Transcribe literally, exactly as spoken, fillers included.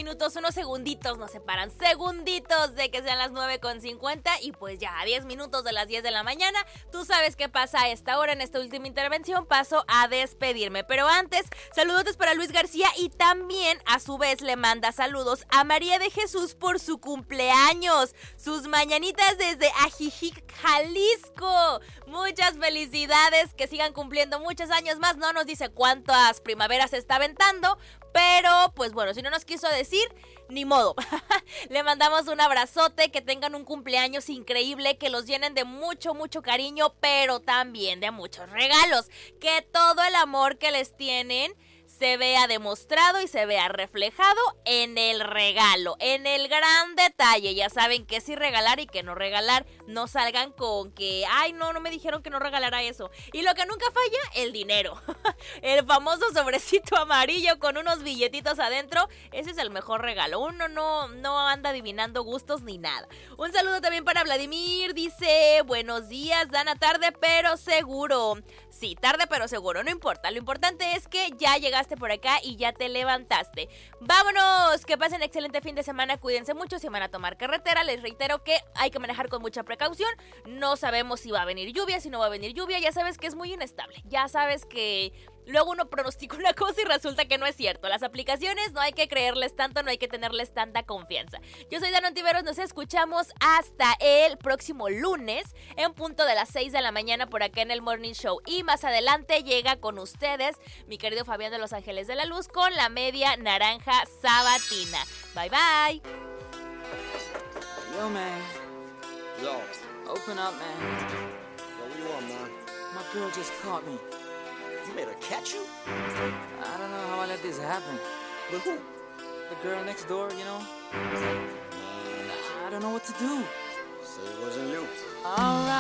minutos, unos segunditos nos separan, segunditos de que sean las nueve con cincuenta y pues ya a diez minutos de las diez de la mañana, tú sabes qué pasa a esta hora. En esta última intervención paso a despedirme, pero antes, saludos para Luis García y también a su vez le manda saludos a María de Jesús por su cumpleaños, sus mañanitas desde Ajijic, Jalisco. Muchas felicidades, que sigan cumpliendo muchos años más. No nos dice cuántas primaveras se está aventando, pero pues bueno, si no nos quiso decir, ni modo. Le mandamos un abrazote, que tengan un cumpleaños increíble, que los llenen de mucho, mucho cariño, pero también de muchos regalos. Que todo el amor que les tienen se vea demostrado y se vea reflejado en el regalo, en el gran detalle. Ya saben que sí regalar y que no regalar. No salgan con que, ay no, no me dijeron que no regalara eso. Y lo que nunca falla, el dinero. El famoso sobrecito amarillo con unos billetitos adentro. Ese es el mejor regalo. Uno no, no anda adivinando gustos ni nada. Un saludo también para Vladimir. Dice, buenos días, Dana, tarde pero seguro. Sí, tarde pero seguro, no importa. Lo importante es que ya llegaste por acá y ya te levantaste. ¡Vámonos! Que pasen excelente fin de semana, cuídense mucho. Si van a tomar carretera, les reitero que hay que manejar con mucha precaución. No sabemos si va a venir lluvia, si no va a venir lluvia. Ya sabes que es muy inestable. Ya sabes que luego uno pronostica una cosa y resulta que no es cierto. Las aplicaciones no hay que creerles tanto, no hay que tenerles tanta confianza. Yo soy Dana Ontiveros, nos escuchamos hasta el próximo lunes en punto de las seis de la mañana por acá en el Morning Show. Y más adelante llega con ustedes mi querido Fabián de Los Ángeles de la Luz con la media naranja sabatina. Bye bye. Yo, man. Yo. Open up, man. Yo, what you want, man? My girl just caught me. You made her catch you? I don't know how I let this happen. With who? The girl next door, you know? Man, I don't know what to do. say it wasn't you. All right.